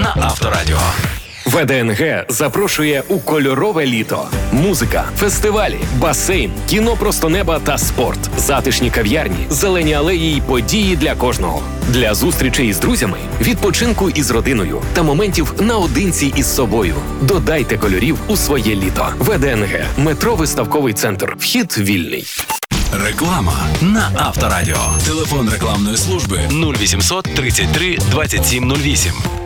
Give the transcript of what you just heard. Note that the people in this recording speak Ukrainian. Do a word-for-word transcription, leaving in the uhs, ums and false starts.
на Авторадіо. ВДНГ запрошує у кольорове літо. Музика, фестивалі, басейн, кіно просто неба та спорт, затишні кав'ярні, зелені алеї й події для кожного. Для зустрічей з друзями, відпочинку із родиною та моментів наодинці із собою. Додайте кольорів у своє літо. ВДНГ. Метро Виставковий центр. Вхід вільний. Реклама на Авторадіо. Телефон рекламної служби нуль вісімсот тридцять три двадцять сім нуль вісім.